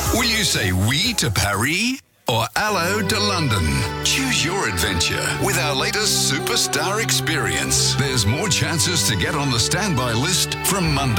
Will you say oui to Paris or hello to London? Choose your adventure with our latest superstar experience. There's more chances to get on the standby list from Monday.